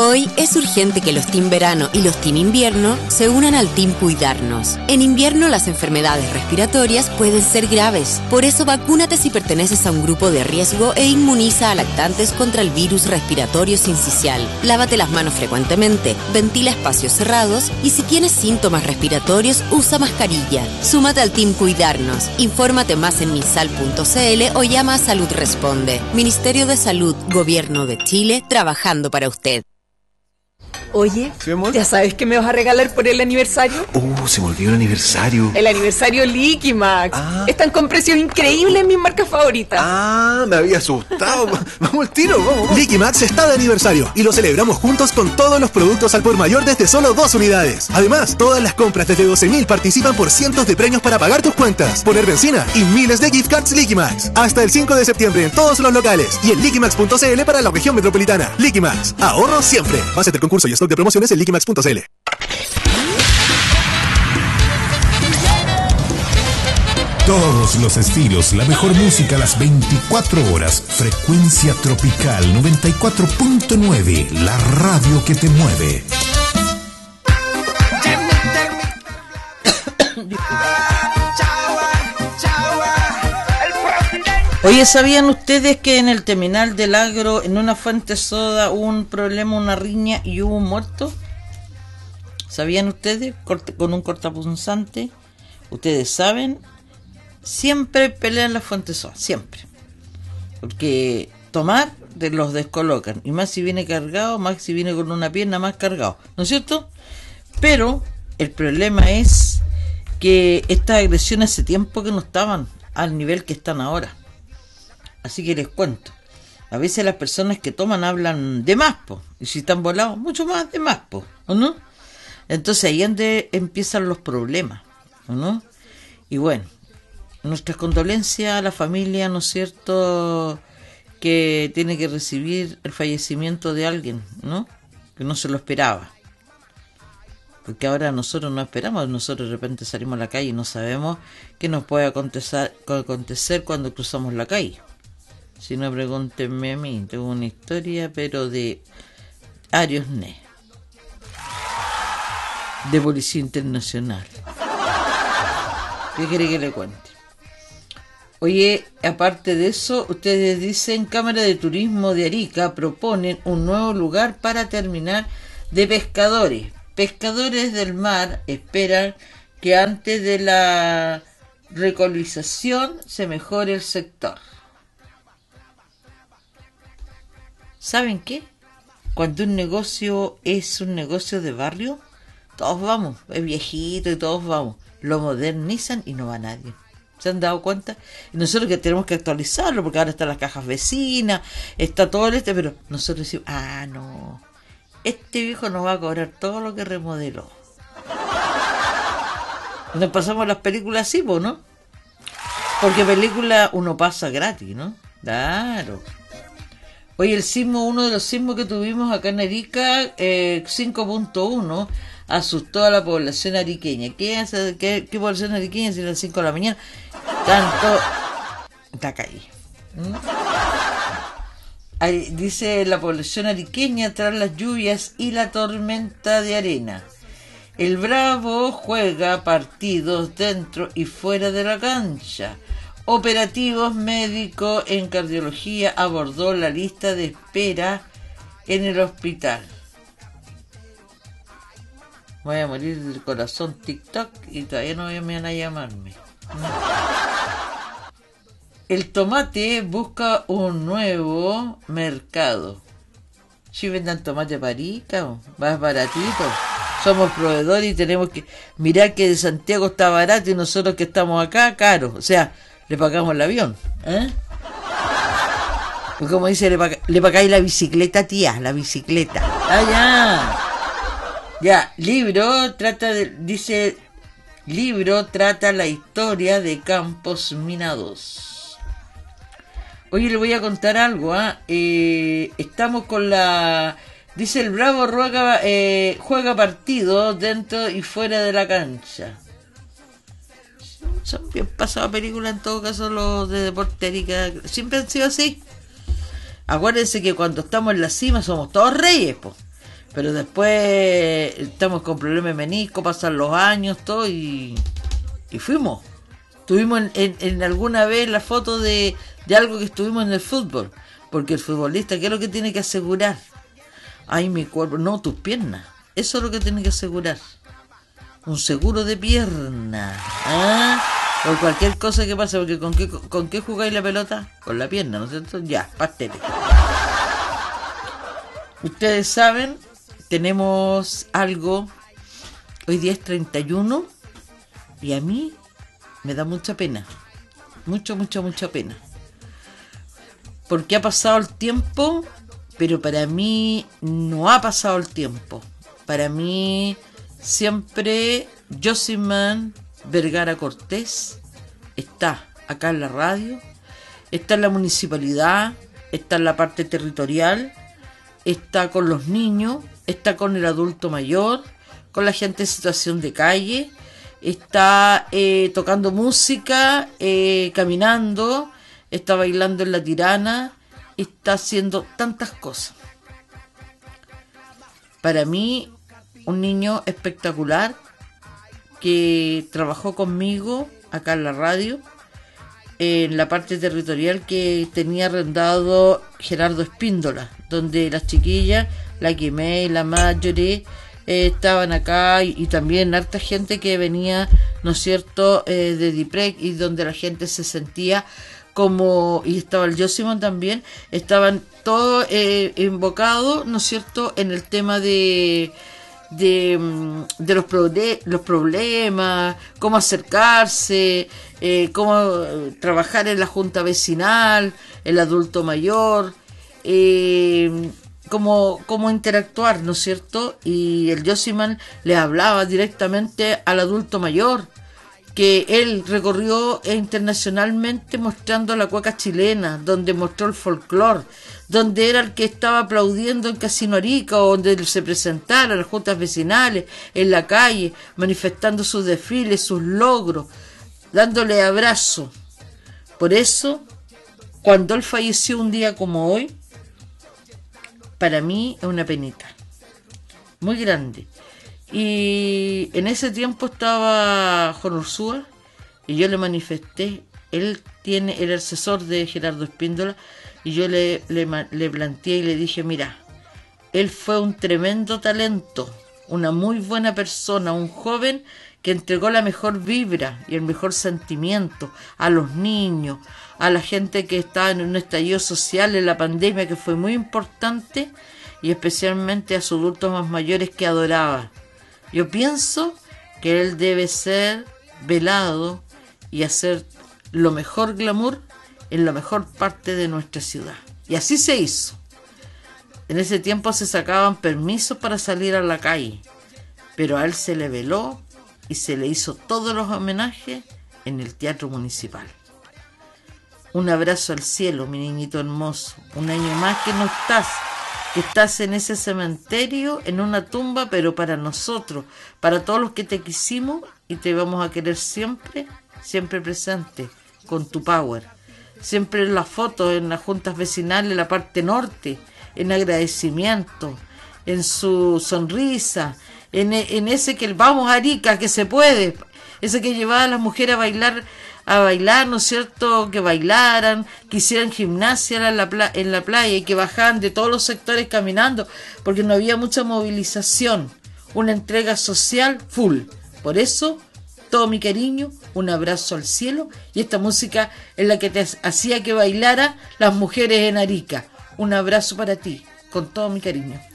Hoy es urgente que los Team Verano y los Team Invierno se unan al Team Cuidarnos. En invierno las enfermedades respiratorias pueden ser graves. Por eso vacúnate si perteneces a un grupo de riesgo e inmuniza a lactantes contra el virus respiratorio sincicial. Lávate las manos frecuentemente, ventila espacios cerrados y si tienes síntomas respiratorios, usa mascarilla. Súmate al Team Cuidarnos. Infórmate más en minsal.cl o llama a Salud Responde. Ministerio de Salud, Gobierno de Chile, trabajando para usted. Oye, ¿Sí, amor? ¿ya sabes qué me vas a regalar por el aniversario? Se me olvidó el aniversario. El aniversario Liquimax. Están con precios increíbles en mis marcas favoritas. Me había asustado. Vamos al tiro, vamos. Liquimax está de aniversario y lo celebramos juntos con todos los productos al por mayor desde solo 2 unidades. Además, todas las compras desde 12.000 participan por cientos de premios para pagar tus cuentas, poner benzina y miles de gift cards Liquimax. Hasta el 5 de septiembre en todos los locales y en liquimax.cl para la región metropolitana. Liquimax, ahorro siempre. Base del concurso y stock de promociones en liquimax.cl. Todos los estilos, la mejor música a las 24 horas. Frecuencia Tropical 94.9, la radio que te mueve. Oye, ¿sabían ustedes que en el terminal del Agro, en una fuente soda, hubo un problema, una riña y hubo un muerto? ¿Sabían ustedes? Con un cortapunzante. Ustedes saben, siempre pelean las fuentes soda, siempre. Porque tomar los descolocan. Y más si viene cargado, más si viene con una pierna más cargado. ¿No es cierto? Pero el problema es que estas agresiones hace tiempo que no estaban al nivel que están ahora. Así que les cuento. A veces las personas que toman hablan de más, po. Y si están volados, mucho más de más, po, ¿o no? Entonces ahí es donde empiezan los problemas, ¿o no? Y bueno, nuestras condolencias a la familia, ¿no es cierto?, que tiene que recibir el fallecimiento de alguien, ¿no?, que no se lo esperaba. Porque ahora nosotros no esperamos, nosotros de repente salimos a la calle y no sabemos qué nos puede acontecer cuando cruzamos la calle. Si no, pregúntenme a mí. Tengo una historia, pero de Ariosne, de Policía Internacional. ¿Qué quiere que le cuente? Oye, aparte de eso, ustedes dicen, Cámara de Turismo de Arica proponen un nuevo lugar para terminar de pescadores. Pescadores del mar esperan que antes de la recolonización se mejore el sector. ¿Saben qué? Cuando un negocio es un negocio de barrio, todos vamos, es viejito y todos vamos. Lo modernizan y no va nadie. ¿Se han dado cuenta? Y nosotros que tenemos que actualizarlo, porque ahora están las cajas vecinas, está todo pero nosotros decimos, no, este viejo nos va a cobrar todo lo que remodeló. Nos pasamos las películas así, ¿no? Porque película uno pasa gratis, ¿no? Claro. Oye, el sismo, uno de los sismos que tuvimos acá en Arica, 5.1, asustó a la población ariqueña. ¿Qué población ariqueña si a las 5 de la mañana? Tanto... Está caída. Dice la población ariqueña tras las lluvias y la tormenta de arena. El Bravo juega partidos dentro y fuera de la cancha. Operativos médicos en cardiología abordó la lista de espera en el hospital. Voy a morir del corazón TikTok y todavía no me van a llamarme. El tomate busca un nuevo mercado. Si vendan tomate para Arica, más baratito. Somos proveedores y tenemos que mirar que de Santiago está barato y nosotros que estamos acá, caro. O sea, le pagamos el avión, Pues como dice, le pagáis la bicicleta, tía, la bicicleta. Ya, libro trata la historia de campos minados. Oye, le voy a contar algo, estamos con la... Dice el Bravo juega partido dentro y fuera de la cancha. Son bien pasadas películas en todo caso los de Deporte Arica. Siempre han sido así. Acuérdense que cuando estamos en la cima somos todos reyes, po. Pero después estamos con problemas de menisco, pasan los años, todo, y fuimos. Tuvimos en alguna vez la foto de algo que estuvimos en el fútbol. Porque el futbolista, ¿qué es lo que tiene que asegurar? Ay, mi cuerpo, no, tus piernas. Eso es lo que tiene que asegurar. Un seguro de pierna. ¿Ah? Por cualquier cosa que pase, porque ¿con qué jugáis la pelota? Con la pierna, ¿no es cierto? Ya, pasteles. Ustedes saben, tenemos algo. Hoy día es 31 y a mí me da mucha pena. Mucha pena. Porque ha pasado el tiempo, pero para mí no ha pasado el tiempo. Para mí siempre Josimán Vergara Cortés está acá en la radio, está en la municipalidad, está en la parte territorial, está con los niños, está con el adulto mayor, con la gente en situación de calle, está tocando música, caminando, está bailando en la Tirana, está haciendo tantas cosas. Para mí, un niño espectacular que trabajó conmigo acá en la radio, en la parte territorial que tenía arrendado Gerardo Espíndola, donde las chiquillas, la Quimé y la Marjorie, estaban acá y también harta gente que venía, ¿no es cierto?, de Diprec, y donde la gente se sentía como, y estaba el Josimán también, estaban todos invocados, ¿no es cierto?, en el tema de los problemas, cómo acercarse, cómo trabajar en la junta vecinal, el adulto mayor, cómo interactuar, ¿no es cierto? Y el Josimán le hablaba directamente al adulto mayor, que él recorrió internacionalmente mostrando la cueca chilena, donde mostró el folclore, donde era el que estaba aplaudiendo en Casino Arica, o donde se presentara en las juntas vecinales, en la calle, manifestando sus desfiles, sus logros, dándole abrazo. Por eso, cuando él falleció un día como hoy, para mí es una penita muy grande. Y en ese tiempo estaba Juan Ursúa y yo le manifesté, él tiene el asesor de Gerardo Espíndola, y yo le planteé y le dije, mira, él fue un tremendo talento, una muy buena persona, un joven que entregó la mejor vibra y el mejor sentimiento a los niños, a la gente que estaba en un estallido social en la pandemia que fue muy importante, y especialmente a sus adultos más mayores que adoraba. Yo pienso que él debe ser velado y hacer lo mejor glamour en la mejor parte de nuestra ciudad. Y así se hizo. En ese tiempo se sacaban permisos para salir a la calle, pero a él se le veló y se le hizo todos los homenajes en el Teatro Municipal. Un abrazo al cielo, mi niñito hermoso. Un año más que no estás, que estás en ese cementerio, en una tumba, pero para nosotros, para todos los que te quisimos y te vamos a querer siempre, siempre presente, con tu power. Siempre en las fotos, en las juntas vecinales, en la parte norte, en agradecimiento, en su sonrisa, en ese que vamos a Arica, que se puede, ese que llevaba a las mujeres a bailar, ¿no es cierto?, que bailaran, que hicieran gimnasia en la playa y que bajaban de todos los sectores caminando, porque no había mucha movilización, una entrega social full. Por eso, todo mi cariño, un abrazo al cielo, y esta música es la que te hacía que bailara las mujeres en Arica. Un abrazo para ti, con todo mi cariño.